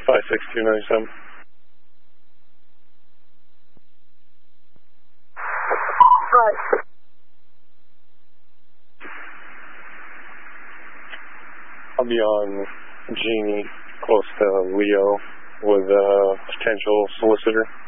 56297. Right. I'll be on Genie, close to Leo, with a potential solicitor.